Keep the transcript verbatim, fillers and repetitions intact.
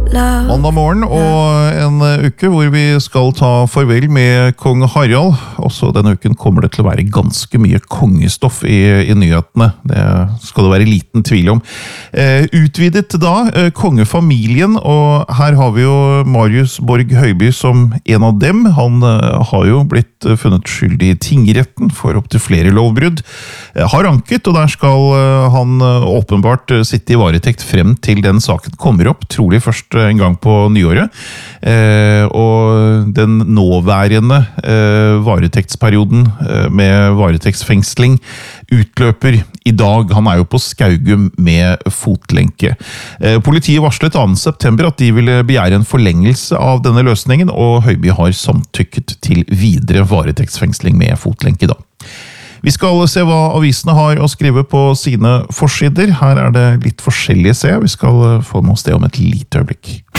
Mandag morgen og en uke hvor vi skal ta farvel med kong Harald. Også denne uken kommer det til å være ganske mye kongestoff i, i nyhetene. Det skal det være liten tvil om. Eh, utvidet da eh, kongefamilien, og her har vi jo Marius Borg Høiby som en av dem. Han eh, har jo blitt eh, funnet skyldig i tingretten for opp til flere lovbrudd. Eh, har anket, og der skal eh, han eh, åpenbart eh, sitte i varetekt frem til den saken kommer opp, trolig først en gang på nyåret. Eh, og den nåværende eh, varetektsperioden eh, med varetektsfengsling utløper i dag. Han er jo på Skaugum med fotlenke. Eh, politiet varslet annet september at de ville begjære en forlengelse av denne løsningen, og Høiby har samtykket til videre varetektsfengsling med fotlenke da. Vi skal se hva avisene har å skrive på sine forsider. Her er det litt forskjellige se. Vi skal få noe sted om et lite øyeblikk.